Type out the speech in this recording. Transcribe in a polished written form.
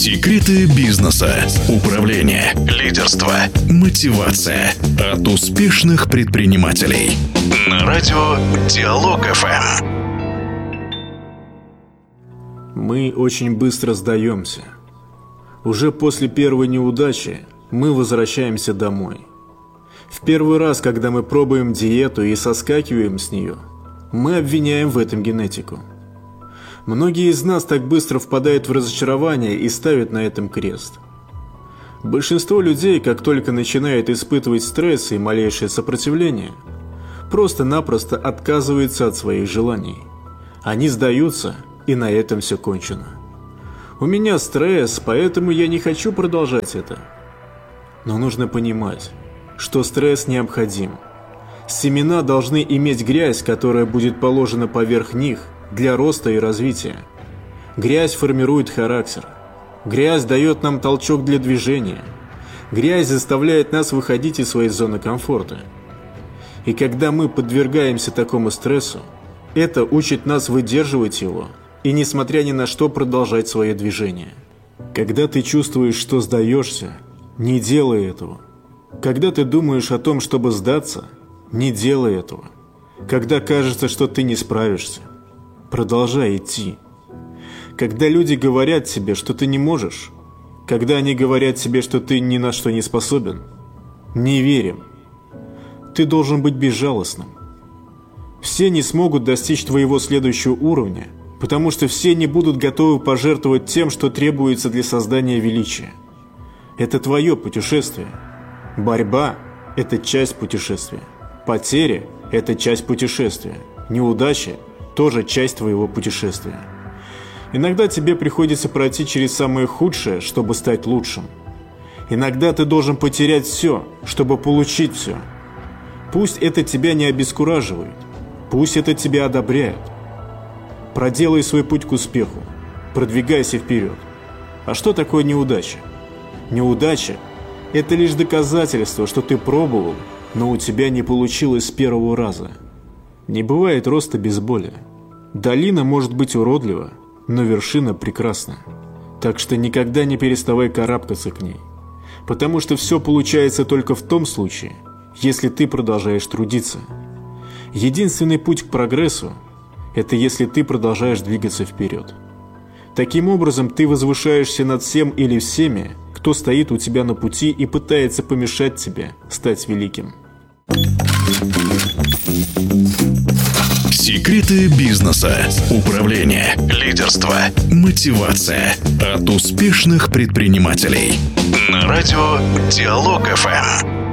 Секреты бизнеса, управления, лидерства, мотивация от успешных предпринимателей. На радио Диалог ФМ. Мы очень быстро сдаемся. Уже после первой неудачи мы возвращаемся домой. В первый раз, когда мы пробуем диету и соскакиваем с нее, мы обвиняем в этом генетику. Многие из нас так быстро впадают в разочарование и ставят на этом крест. Большинство людей, как только начинают испытывать стресс и малейшее сопротивление, просто-напросто отказываются от своих желаний. Они сдаются, и на этом все кончено. У меня стресс, поэтому я не хочу продолжать это. Но нужно понимать, что стресс необходим. Семена должны иметь грязь, которая будет положена поверх них для роста и развития. Грязь формирует характер. Грязь дает нам толчок для движения. Грязь заставляет нас выходить из своей зоны комфорта. И когда мы подвергаемся такому стрессу, это учит нас выдерживать его и, несмотря ни на что, продолжать свое движение. Когда ты чувствуешь, что сдаешься, не делай этого. Когда ты думаешь о том, чтобы сдаться, не делай этого. Когда кажется, что ты не справишься, продолжай идти. Когда люди говорят тебе, что ты не можешь, когда они говорят тебе, что ты ни на что не способен, не верь им. Ты должен быть безжалостным. Все не смогут достичь твоего следующего уровня, потому что все не будут готовы пожертвовать тем, что требуется для создания величия. Это твое путешествие. Борьба – это часть путешествия. Потери – это часть путешествия. Неудача – тоже часть твоего путешествия. Иногда тебе приходится пройти через самое худшее, чтобы стать лучшим. Иногда ты должен потерять все, чтобы получить все. Пусть это тебя не обескураживает, пусть это тебя одобряет. Проделай свой путь к успеху, продвигайся вперед. А что такое неудача? Неудача – это лишь доказательство, что ты пробовал, но у тебя не получилось с первого раза. Не бывает роста без боли. Долина может быть уродлива, но вершина прекрасна. Так что никогда не переставай карабкаться к ней. Потому что все получается только в том случае, если ты продолжаешь трудиться. Единственный путь к прогрессу – это если ты продолжаешь двигаться вперед. Таким образом, ты возвышаешься над всем или всеми, кто стоит у тебя на пути и пытается помешать тебе стать великим. Секреты бизнеса, управления, лидерства, мотивация от успешных предпринимателей. На радио Диалог ФМ.